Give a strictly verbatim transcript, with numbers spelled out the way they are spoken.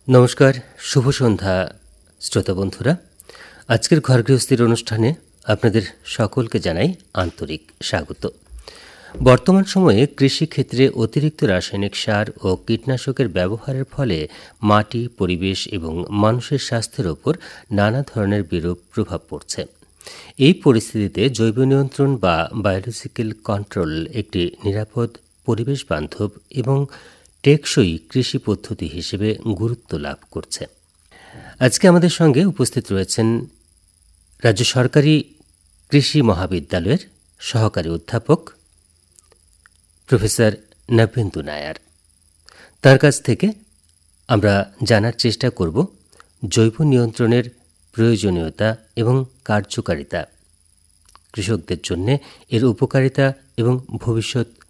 নমস্কার, শুভ সন্ধ্যা শ্রোতা বন্ধুরা। আজকের ঘর গৃহস্থির অনুষ্ঠানে আপনাদের সকলকে জানাই আন্তরিক স্বাগত। বর্তমান সময়ে কৃষিক্ষেত্রে অতিরিক্ত রাসায়নিক সার ও কীটনাশকের ব্যবহারের ফলে মাটি, পরিবেশ এবং মানুষের স্বাস্থ্যের ওপর নানা ধরনের বিরূপ প্রভাব পড়ছে। এই পরিস্থিতিতে জৈব নিয়ন্ত্রণ বা বায়োলজিক্যাল কন্ট্রোল একটি নিরাপদ, পরিবেশ বান্ধব এবং টেকসই কৃষি পদ্ধতি হিসেবে গুরুত্ব লাভ করছে। আজকে আমাদের সঙ্গে উপস্থিত রয়েছেন রাজ্য সরকারি কৃষি মহাবিদ্যালয়ের সহকারী অধ্যাপক প্রফেসর নবেন্দু নায়ার। তার কাছ থেকে আমরা জানার চেষ্টা করব জৈব নিয়ন্ত্রণের প্রয়োজনীয়তা এবং কার্যকারিতা, কৃষকদের জন্য এর উপকারিতা এবং ভবিষ্যৎ